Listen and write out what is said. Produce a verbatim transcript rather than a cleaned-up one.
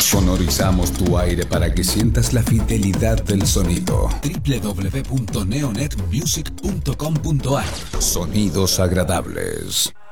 Sonorizamos tu aire para que sientas la fidelidad del sonido. doble u doble u doble u punto neonet music punto com punto a r. Sonidos agradables.